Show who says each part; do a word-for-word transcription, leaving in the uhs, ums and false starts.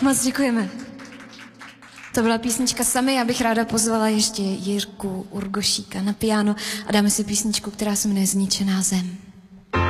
Speaker 1: Moc děkujeme. To byla písnička Sami, já bych ráda pozvala ještě Jirku Urgošíka na piano a dáme si písničku, která se jmenuje Zničená zem.